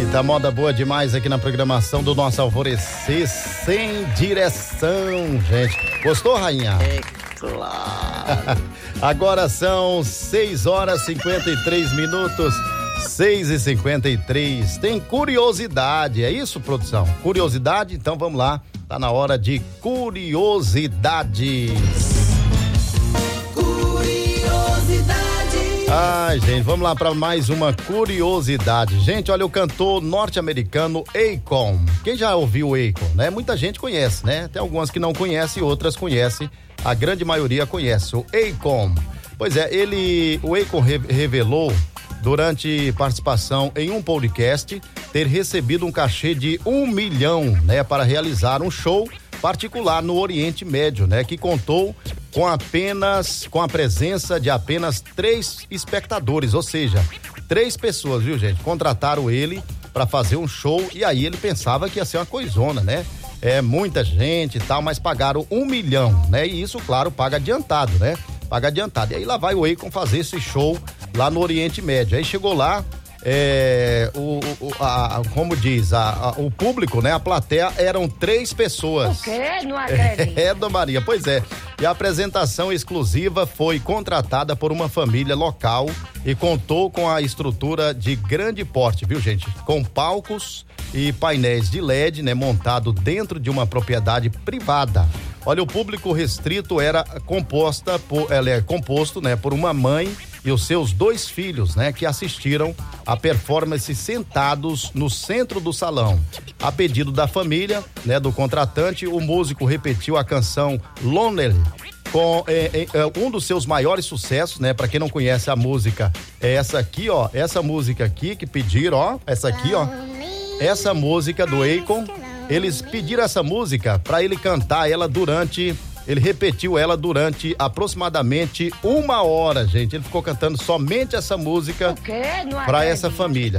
Eita, moda boa demais aqui na programação do nosso Alvorecer Sem Direção, gente. Gostou, rainha? É claro. Agora são 6h53. 6h53. Tem curiosidade, é isso, produção? Curiosidade? Então vamos lá. Tá na hora de curiosidades. Ai, gente, vamos lá para mais uma curiosidade. Gente, olha, o cantor norte-americano Akon. Quem já ouviu o Akon, né? Muita gente conhece, né? Tem algumas que não conhecem, outras conhecem. A grande maioria conhece o Akon. Pois é, o Akon revelou durante participação em um podcast ter recebido um cachê de 1 milhão, né? Para realizar um show particular no Oriente Médio, né? Que contou com a presença de apenas 3 espectadores, ou seja, 3 pessoas, viu, gente? Contrataram ele para fazer um show e aí ele pensava que ia ser uma coisona, né? É muita gente e tal, mas pagaram 1 milhão, né? E isso, claro, paga adiantado, né? Paga adiantado. E aí lá vai o Akon fazer esse show lá no Oriente Médio. Aí chegou lá, como diz, o público, né? A plateia eram 3 pessoas. O quê? Não acredito. Dona Maria, pois é. E a apresentação exclusiva foi contratada por uma família local e contou com a estrutura de grande porte, viu, gente? Com palcos e painéis de LED, né? Montado dentro de uma propriedade privada. Olha, o público restrito era composto, né? Por uma mãe e os seus 2 filhos, né? Que assistiram a performance sentados no centro do salão. A pedido da família, né? Do contratante, o músico repetiu a canção Lonely com um dos seus maiores sucessos, né? Pra quem não conhece a música, é essa aqui, ó. Essa música aqui que pediram, ó. Essa aqui, ó. Essa música do Akon. Eles pediram essa música pra ele cantar ela ele repetiu ela durante aproximadamente 1 hora, gente. Ele ficou cantando somente essa música pra essa família.